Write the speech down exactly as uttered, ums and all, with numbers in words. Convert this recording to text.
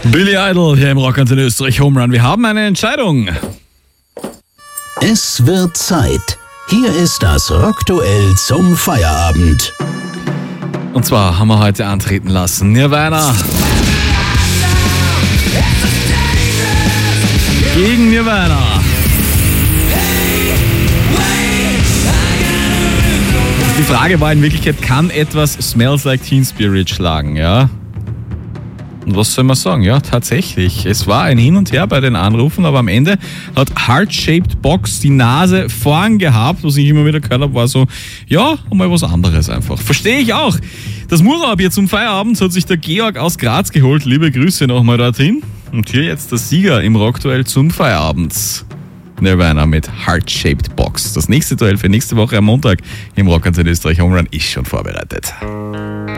Billy Idol hier im Rockantenne Österreich Home Run. Wir haben eine Entscheidung. Es wird Zeit. Hier ist das Rockduell zum Feierabend. Und zwar haben wir heute antreten lassen Nirvana gegen Nirvana. Die Frage war in Wirklichkeit, kann etwas Smells Like Teen Spirit schlagen, ja? Und was soll man sagen? Ja, tatsächlich. Es war ein Hin und Her bei den Anrufen, aber am Ende hat Heart-Shaped Box die Nase vorn gehabt, was ich immer wieder gehört habe, war so, ja, mal was anderes einfach. Verstehe ich auch. Das Murrab zum Feierabend hat sich der Georg aus Graz geholt. Liebe Grüße nochmal dorthin. Und hier jetzt der Sieger im Rockduell zum Feierabend. Nirvana mit Heart-Shaped Box. Das nächste Duell für nächste Woche am Montag im Rockantenne Österreich Home Run ist schon vorbereitet.